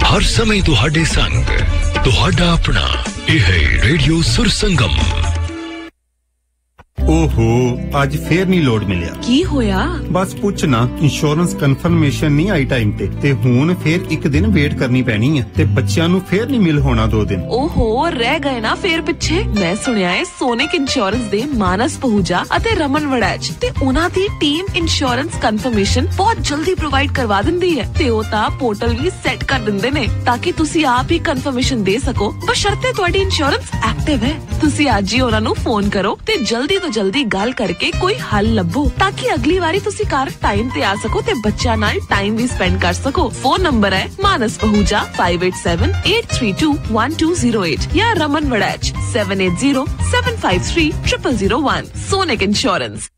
हर समय तुहाडे संग तुहाडा अपना यह है रेडियो सुरसंगम। ओहो आज फेर नहीं लोड मिलिया की होया बस पुछ ना इंश्योरेंस कंफर्मेशन नहीं आई टाइम ते हुन फेर एक दिन वेट करनी पैनी है ते बच्चियां नु फेर नहीं मिल होना 2 दिन ओहो रह गए ना फेर पिछे मैं सुनिया है सोनिक इंश्योरेंस दे मानस पहुजा अते रमन वड़ैच ते उना दी टीम इंश्योरेंस कंफर्मेशन बहुत जल्दी प्रोवाइड करवा दिंदी है ते ओ ता पोर्टल भी सेट कर दिंदे ने ताकि तुसी आप ही कंफर्मेशन दे सको बशर्ते ਤੁਹਾਡੀ इंश्योरेंस एक्टिव है तुसी आज ही उना नु फोन करो ते जल्दी तो जल्दी गल करके कोई हल लभो ताकि अगली बारी तुसी कार टाइम ते आ सको ते बच्चा नाल टाइम भी स्पेंड कर सको फोन नंबर है मानस पहुजा 5878321208 या Raman Waraich 7807530001 sonic insurance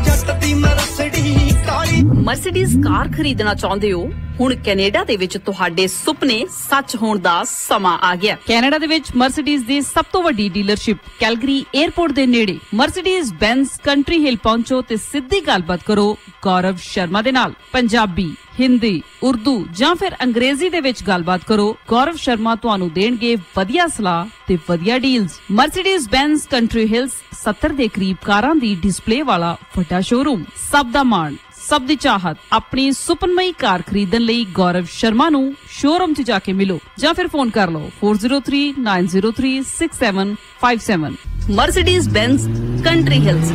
Mercedes car खरीदना चाਹੁੰਦੇ ਹੋ ਹੁਣ ਕੈਨੇਡਾ ਦੇ ਵਿੱਚ ਤੁਹਾਡੇ ਸੁਪਨੇ ਸੱਚ ਹੋਣ ਦਾ ਸਮਾਂ ਆ ਗਿਆ ਕੈਨੇਡਾ ਦੇ ਵਿੱਚ ਮਰਸੀਡੀਜ਼ ਦੀ ਸਭ ਤੋਂ ਵੱਡੀ ਡੀਲਰਸ਼ਿਪ ਕੈਲਗਰੀ 에ਅਰਪੋਰਟ ਦੇ ਨੇੜੇ ਮਰਸੀਡੀਜ਼ ਬੈਂਜ਼ ਕੰਟਰੀ ਹਿੱਲ ਪਹੁੰਚੋ ਤੇ ਸਿੱਧੀ ਗੱਲਬਾਤ ਕਰੋ ਗੌਰਵ ਸ਼ਰਮਾ ਦੇ ਨਾਲ ਪੰਜਾਬੀ ਹਿੰਦੀ ਉਰਦੂ ਜਾਂ ਫਿਰ ਅੰਗਰੇਜ਼ੀ ਦੇ ਵਿੱਚ ਗੱਲਬਾਤ ਕਰੋ ਗੌਰਵ ਸ਼ਰਮਾ ਤੁਹਾਨੂੰ ਦੇਣਗੇ ਵਧੀਆ ਸਲਾਹ ਤੇ ਵਧੀਆ ਡੀਲਸ ਮਰਸੀਡੀਜ਼ ਬੈਂਜ਼ ਕੰਟਰੀ ਹਿਲਸ 70 ਦੇ ਕਰੀਬ ਕਾਰਾਂ ਦੀ ਡਿਸਪਲੇ ਵਾਲਾ ਵੱਡਾ ਸ਼ੋਰੂਮ ਸਭ ਦਾ ਮਾਣ ਸਭ ਦੀ ਚਾਹਤ ਆਪਣੀ ਸੁਪਨਮਈ ਕਾਰ ਖਰੀਦਣ ਲਈ ਗੌਰਵ ਸ਼ਰਮਾ ਨੂੰ ਸ਼ੋਰੂਮ 'ਚ ਜਾ ਕੇ ਮਿਲੋ ਜਾਂ ਫਿਰ ਫੋਨ ਕਰ ਲਓ 4039036757 ਮਰਸੀਡੀਜ਼ ਬੈਂਜ਼ ਕੰਟਰੀ ਹਿਲਸ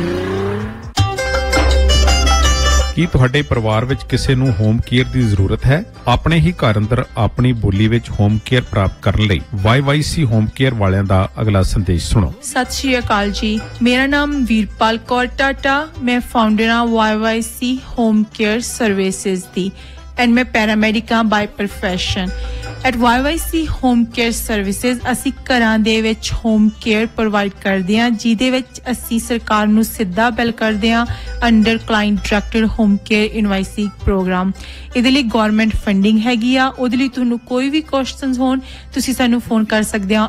ਕੀ ਤੁਹਾਡੇ ਪਰਿਵਾਰ ਵਿੱਚ ਕਿਸੇ ਨੂੰ ਹੋਮ ਕੇਅਰ ਦੀ ਜ਼ਰੂਰਤ ਹੈ ਆਪਣੇ ਹੀ ਘਰ ਅੰਦਰ ਆਪਣੀ ਬੋਲੀ ਵਿੱਚ ਹੋਮ ਕੇਅਰ ਪ੍ਰਾਪਤ ਕਰਨ ਲਈ YYC ਹੋਮ ਕੇਅਰ ਵਾਲਿਆਂ ਦਾ ਅਗਲਾ ਸੰਦੇਸ਼ ਸੁਣੋ ਸਤਿ ਸ਼੍ਰੀ ਅਕਾਲ ਜੀ ਮੇਰਾ ਨਾਮ ਵੀਰਪਾਲ ਕੌਰ ਟਾਟਾ ਮੈਂ ਫਾਊਂਡਰ ਹਾਂ YYC home care services the and ਮੈਂ ਪੈਰਾਮੈਡਿਕਾਂ by profession At YYC Home Care Services ਅਸੀਂ ਘਰਾਂ ਦੇ ਵਿੱਚ ਹੋਮ ਕੇਅਰ ਪ੍ਰੋਵਾਈਡ ਕਰਦੇ ਹਾਂ ਜਿਹਦੇ ਵਿੱਚ ਅਸੀਂ ਸਰਕਾਰ ਨੂੰ ਸਿੱਧਾ ਬਿੱਲ ਕਰਦੇ ਹਾਂ under client directed home care ਇਨਵਾਇਸਿੰਗ programme ਇਹਦੇ ਲਈ ਗਵਰਨਮੈਂਟ ਫੰਡਿੰਗ ਹੈਗੀ ਆ ਉਹਦੇ ਲਈ ਤੁਹਾਨੂੰ ਕੋਈ ਵੀ ਕੁਐਸਚਨਸ ਹੋਣ ਤੁਸੀਂ ਸਾਨੂੰ ਫੋਨ ਕਰ ਸਕਦੇ ਹੋ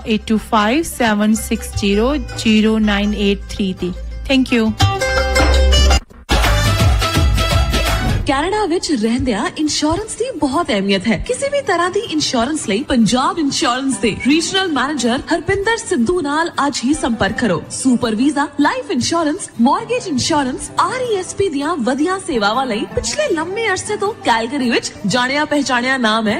8257600983 ਤੇ ਥੈਂਕ ਯੂ ਕੈਨੇਡਾ ਵਿੱਚ ਰਹਿੰਦਿਆਂ ਇੰਸ਼ੋਰੈਂਸ ਦੀ ਬਹੁਤ ਅਹਿਮੀਅਤ ਹੈ ਕਿਸੇ ਵੀ ਤਰ੍ਹਾਂ ਦੀ ਇੰਸ਼ੋਰੈਂਸ ਲਈ ਪੰਜਾਬ ਇੰਸ਼ੋਰੈਂਸ ਦੇ ਰੀਜਨਲ ਮੈਨੇਜਰ ਹਰਪਿੰਦਰ ਸਿੱਧੂ ਨਾਲ ਅੱਜ ਹੀ ਸੰਪਰਕ ਕਰੋ super visa life insurance mortgage insurance RESP ਦੀਆਂ ਵਧੀਆਂ ਸੇਵਾਵਾਂ ਲਈ ਪਿਛਲੇ ਲੰਮੇ ਅਰਸੇ ਤੋਂ ਕੈਲਗਰੀ ਵਿੱਚ ਜਾਣਿਆ ਪਹਿਚਾਣਿਆ ਨਾਮ ਹੈ